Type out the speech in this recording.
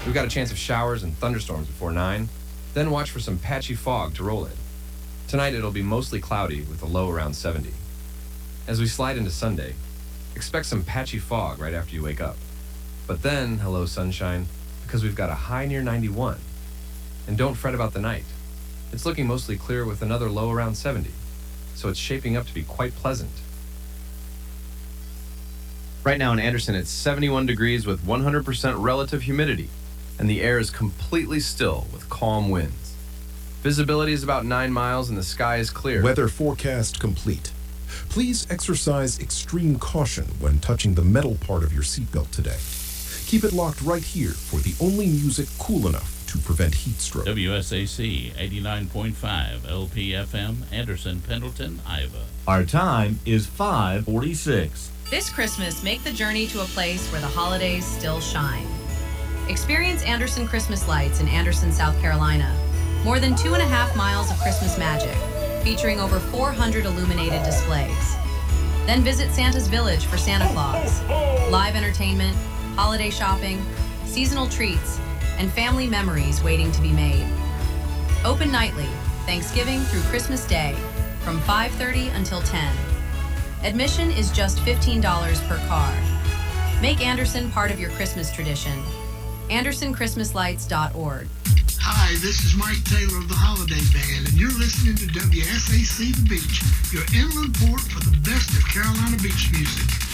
We've got a chance of showers and thunderstorms before 9, then watch for some patchy fog to roll in. Tonight it'll be mostly cloudy with a low around 70. As we slide into Sunday, expect some patchy fog right after you wake up. But then, hello sunshine, because we've got a high near 91. And don't fret about the night. It's looking mostly clear with another low around 70, so it's shaping up to be quite pleasant. Right now in Anderson, it's 71 degrees with 100% relative humidity, and the air is completely still with calm winds. Visibility is about 9 miles and the sky is clear. Weather forecast complete. Please exercise extreme caution when touching the metal part of your seatbelt today. Keep it locked right here for the only music cool enough to prevent heat stroke. WSAC 89.5 LPFM, Anderson, Pendleton, Iowa. Our time is 5:46. This Christmas, make the journey to a place where the holidays still shine. Experience Anderson Christmas Lights in Anderson, South Carolina. More than 2.5 miles of Christmas magic, featuring over 400 illuminated displays. Then visit Santa's Village for Santa Claus. Live entertainment, holiday shopping, seasonal treats, and family memories waiting to be made. Open nightly, Thanksgiving through Christmas Day, from 5:30 until 10. Admission is just $15 per car. Make Anderson part of your Christmas tradition. AndersonChristmasLights.org. Hi, this is Mike Taylor of the Holiday Band, and you're listening to WSAC The Beach, your inland port for the best of Carolina beach music.